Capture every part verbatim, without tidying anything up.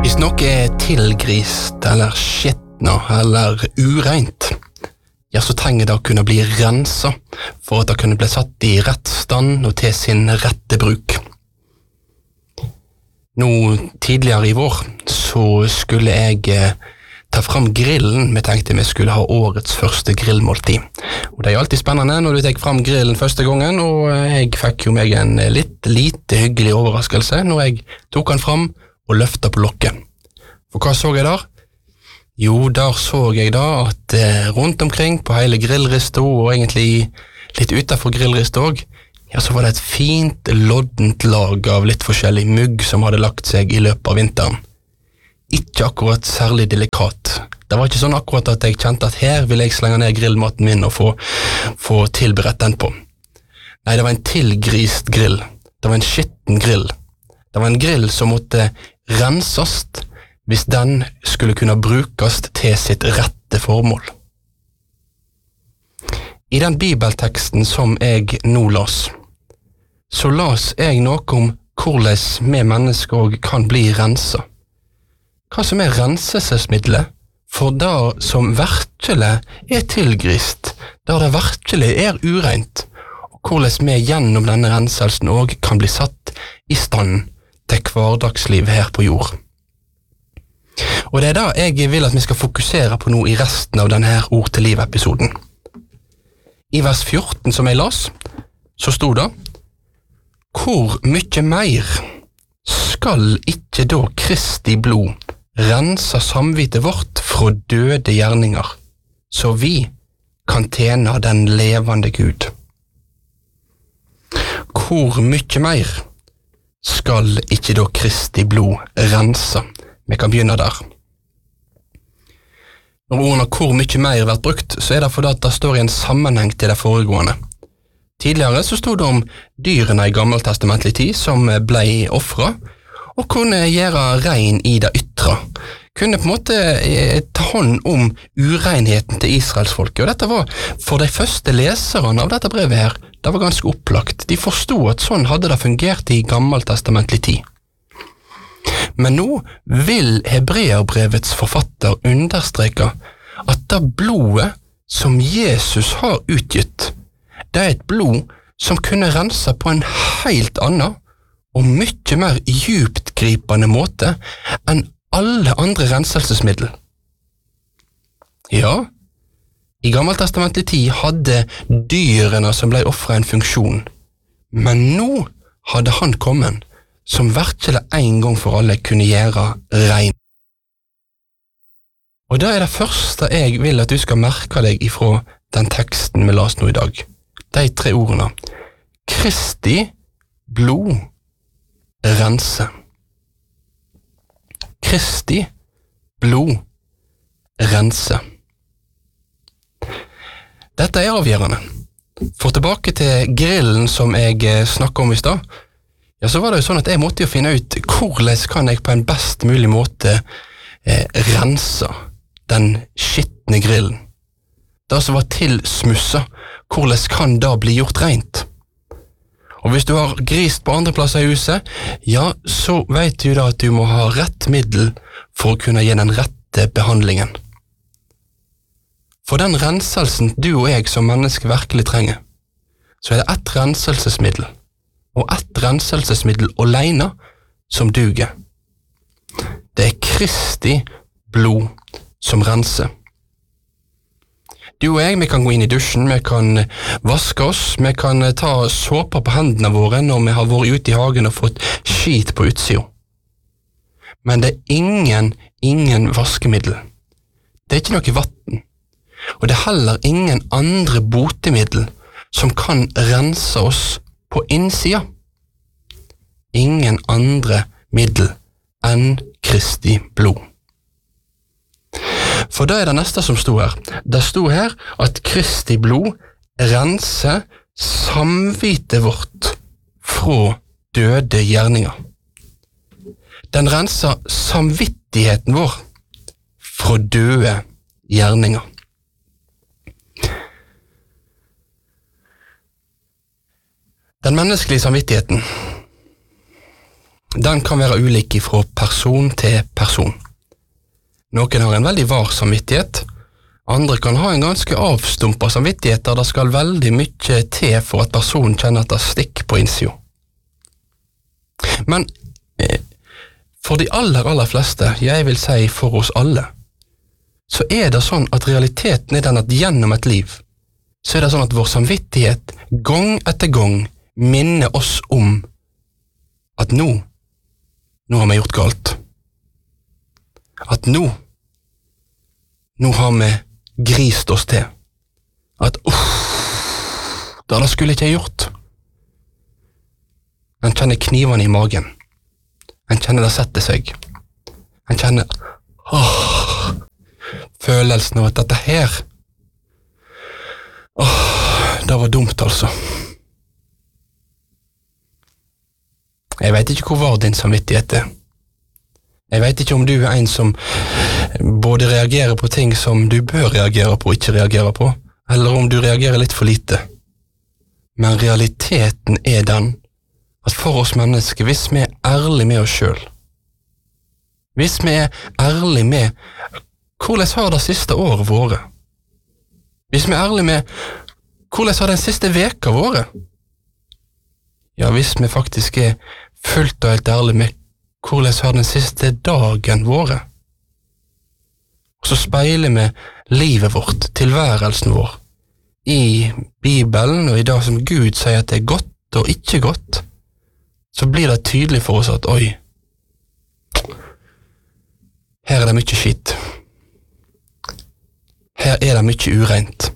Hvis noe er tilgrist, eller skitna, eller ureint, ja, så trenger det å kunne bli renset, for at det kunne bli satt i rett stand og til sin rette bruk. Nå, tidligere i vår, så skulle jeg eh, ta fram grillen. Vi tenkte vi skulle ha årets første grillmåltid. Og det er jo alltid spennende når du tar fram grillen første gangen, og jeg fikk jo meg en litt lite hyggelig overraskelse når jeg tok den fram og løftet på lokket. For hva så jeg der? Jo, der så jeg da at eh, rundt omkring på hele grillrista, og egentlig litt utenfor grillrista også, ja, så var det et fint, loddent lag av litt forskjellig mugg som hadde lagt seg i løpet av vinteren. Ikke akkurat særlig delikat. Det var ikke sånn akkurat at jeg kjente at her vil jeg slenge ned grillmaten min og få, få tilberedt den på. Nei, det var en tilgrist grill. Det var en skitten grill. Det var en grill som måtte rensast hvis den skulle kunne brukes til sitt rette formål. I den bibelteksten som jeg nå las, så las jeg noe om hvordan vi mennesker også kan bli renset. Hva som er renselsesmiddelet for det som virkelig er tilgrist, der det virkelig er ureint, og hvordan vi gjennom denne renselsen også kan bli satt i stand til hverdagsliv her på jord. Og det er da jeg vil at vi skal fokusere på nå i resten av denne her Ord til liv-episoden. I vers fjorten som jeg las, så stod det: Hvor mye mer skal ikke da Kristi blod rense samvittet vårt fra døde gjerninger, så vi kan tjene den levende Gud? Hvor mye mer skal ikke da Kristi blod rense? Vi kan begynne der. Når ordene hvor mye mer vært brukt, så er det fordi at det står i en sammenheng til det foregående. Tidligere så stod det om dyrene i gammeltestamentlig tid som ble offret, og kunne gjøre rein i det ytre. Kunne på en måte ta hånd om urenheten til Israelsfolket, og dette var for de første leserne av dette brevet her, det var ganske opplagt. De forstod at sånn hadde det fungert i gammeltestamentlig tid. Men nå vil Hebreerbrevets forfatter understreke at det blodet som Jesus har utgitt, det er et blod som kunne rense på en helt annen og mye mer djuptgripende måte enn alle andre renselsesmiddel. Ja, i gammeltestamentlig tid hadde dyrene som ble offret en funksjon, men nå hadde han kommet som virkelig en gang for alle kunne gjøre rein. Og det er det første jeg vil at du skal merke deg ifra den teksten vi las nå i dag. De tre ordene. Kristi blod rense. Kristi blod rense. Dette er avgjørende. For tilbake til grillen som jeg snakket om i stad, ja, så var det jo sånn at jeg måtte jo finne ut hvordan kan jeg på en best mulig måte eh, rense den skittne grillen. Det som var tilsmusset, hvordan kan det bli gjort rent? Og hvis du har grist på andre plasser i huset, ja, så vet du da at du må ha rett middel for å kunne gi den rette behandlingen. For den renselsen du og jeg som menneske virkelig trenger, så er det ett renselsesmiddel, og ett renselsesmiddel alene som duger. Det er Kristi blod som renser. Du og jeg, vi kan gå inn i dusjen, vi kan vaske oss, vi kan ta såper på hendene våre når vi har vært ute i hagen og fått skit på utsida. Men det er ingen, ingen vaskemiddel. Det er ikke noe vatten. Og det er heller ingen andre botemiddel som kan rense oss på innsida. Ingen andre middel enn Kristi blod. For det er det neste som stod her. Det stod her at Kristi blod renser samvittet vårt fra døde gjerninger. Den renser samvittigheten vår fra døde gjerninger. Den menneskelige samvittigheten, den kan være ulik fra person til person. Noen har en veldig var samvittighet, andre kan ha en ganske avstumpet samvittighet der det skal veldig mye til for at personen kjenner at det stikker på innsida. Men eh, for de aller, aller fleste, jeg vil si for oss alle, så er det sånn at realiteten er den at gjennom et liv, så er det sånn at vår samvittighet gang etter gang minner oss om at nå, nå har vi gjort galt. At nå, nå har vi grist oss til. At uff, det da skulle ikke jeg gjort. En kjenner knivene i magen. En kjenner det setter seg. En kjenner åh, følelsen av at dette her åh, det var dumt altså. Jeg vet ikke hvor var din samvittighet er. Jeg vet ikke om du er en som både reagerer på ting som du bør reagere på og ikke reagere på, eller om du reagerer litt for lite. Men realiteten er den at for oss mennesker, hvis vi er ærlige med oss selv, hvis vi er ærlige med hvordan har det siste året vært, hvis vi er ærlige med hvordan har den siste veka vært, ja, hvis vi faktisk er fullt og helt ærlige med hvordan har den siste dagen vært, og så speiler vi livet vårt, tilværelsen vår, i Bibelen og i det som Gud sier at det er godt og ikke godt, så blir det tydelig for oss at oi, her er det mye skitt. Her er det mye ureint.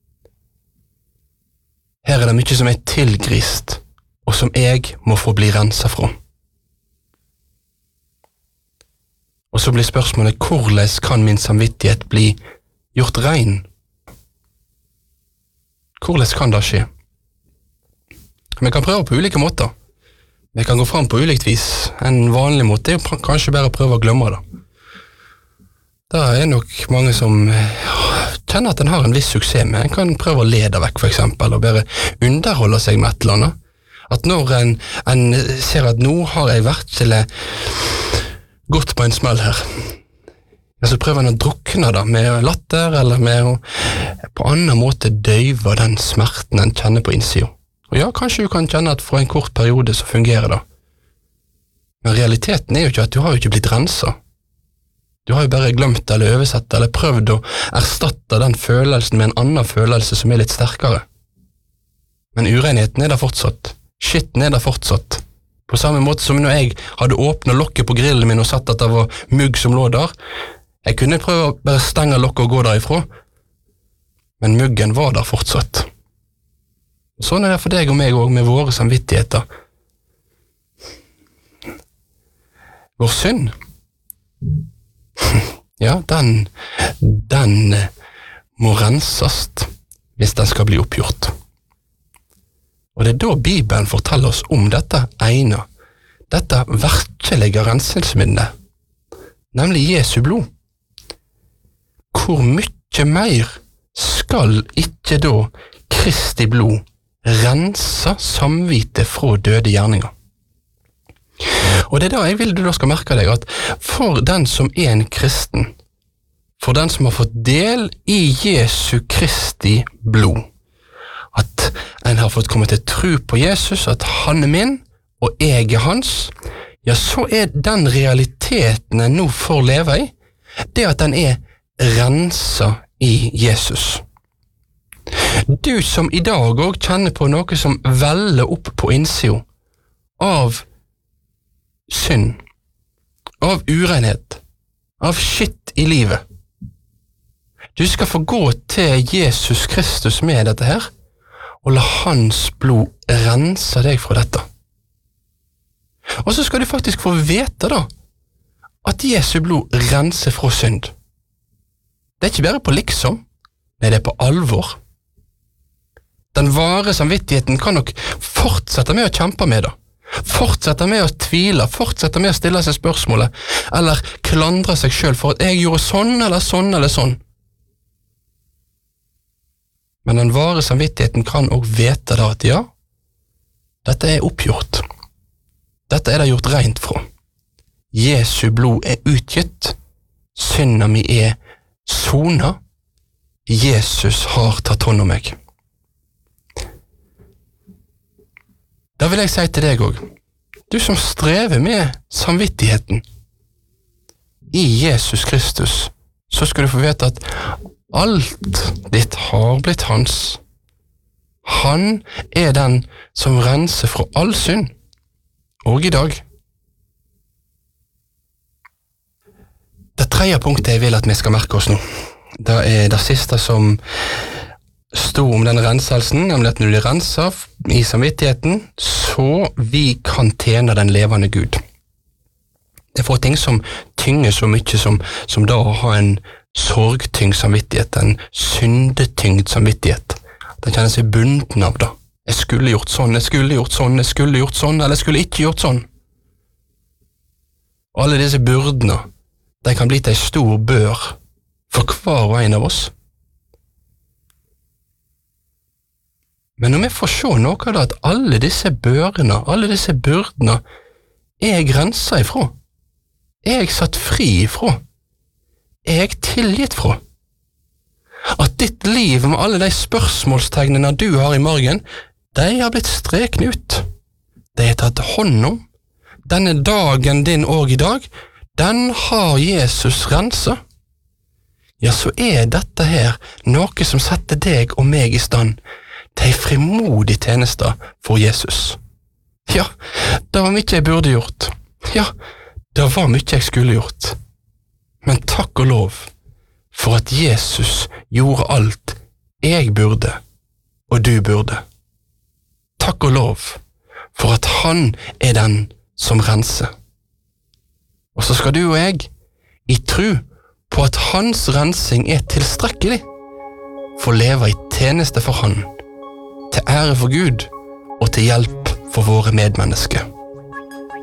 Her er det mye som er tilgrist, og som jeg må få bli renset fra. Og så blir spørsmålet, hvordan kan min samvittighet bli gjort rein? Hvordan kan det skje? Vi kan prøve på ulike måter. Vi kan gå fram på ulikt vis. En vanlig måte er jo kanskje bare å prøve å glemme det. Det er nok mange som kjenner at en har en viss suksess med. En kan prøve å lede vekk for eksempel, og bare underholde seg med et eller annet. At når en, en ser at nå har jeg virkelig gått på en smell her, ja, så prøver en å drukne det med latter, eller med å på annen måte døyve den smerten en kjenner på innsida. Og ja, kanskje du kan kjenne at for en kort periode så fungerer det. Men realiteten er jo ikke at du har jo ikke blitt renset. Du har jo bare glemt eller oversett eller prøvd å erstatte den følelsen med en annen følelse som er litt sterkere. Men urenheten er der fortsatt. Skitten er der fortsatt. På samme måte som når jeg hadde åpnet lokket på grillen min og sett at det var mugg som lå der. Jeg kunne prøve å bare stenge lokket og gå derifra. Men muggen var der fortsatt. Sånn er det for deg og meg også med våre samvittigheter. Vår synd, ja, den, den må rensast hvis den skal bli oppgjort. Og det er da Bibelen forteller oss om dette ene, dette virkelige renselsesmiddelet, nemlig Jesu blod. Hvor mye mer skal ikke da Kristi blod rense samvittet fra døde gjerninger? Og det er da jeg vil du da skal merke deg at for den som er en kristen, for den som har fått del i Jesu Kristi blod, at en har fått komme til tro på Jesus, at han er min, og jeg er hans, ja, så er den realiteten en nå får leve i, det at den er renset i Jesus. Du som i dag også kjenner på noe som veller opp på innsida av synd, av urenhet, av skitt i livet. Du skal få gå til Jesus Kristus med dette her, og la hans blod rense deg fra dette. Og så skal du faktisk få vite da, at Jesu blod renser fra synd. Det er ikke bare på liksom, nei, det er på alvor. Den vare samvittigheten kan nok fortsette med å kjempe med det. Fortsette med å tvile, fortsette med å stille seg spørsmålet, eller klandre seg selv for at jeg gjorde sånn, eller sånn, eller sånn. Men den vare samvittigheten kan også vite da at ja, dette er oppgjort. Dette er det gjort rent fra. Jesu blod er utgitt, synda mi er sona, Jesus har tatt hånd om meg. Da vil jeg si til deg også, du som strever med samvittigheten, i Jesus Kristus, så skal du få vite at alt ditt har blitt hans. Han er den som renser fra all synd, og i dag. Det tredje punktet jeg vil at vi skal merke oss nå, det er det siste som stod om denne renselsen, nemlig at når du renser i samvittigheten, så vi kan tjene den levende Gud. Det er for ting som tynger så mye som, som da å ha en sorgtyngd samvittighet, en syndetyngd samvittighet. Den kjenner seg bunden av det. Jeg skulle gjort sånn, jeg skulle gjort sånn, jeg skulle gjort sånn, eller jeg skulle ikke gjort sånn. Alle disse byrdene, de kan bli til en stor bør for hver og en av oss. Men når vi får se noe av det, at alle disse børene, alle disse byrdene, er jeg grenset ifra, er jeg satt fri ifra, er jeg tilgitt fra. At ditt liv med alle de spørsmålstegnene du har i margen, de har blitt streken ut. De er tatt hånd om. Denne dagen din og i dag, den har Jesus renset. Ja, så er dette her noe som setter deg og meg i stand til en frimodig tjeneste for Jesus. Ja, det var mye jeg burde gjort. Ja, det var mye jeg skulle gjort. Men takk og lov for at Jesus gjorde alt jeg burde, og du burde. Takk og lov for at han er den som renser. Og så skal du og jeg, i tro på at hans rensing er tilstrekkelig, få leve i tjeneste for han, til ære for Gud og til hjelp for våre medmennesker.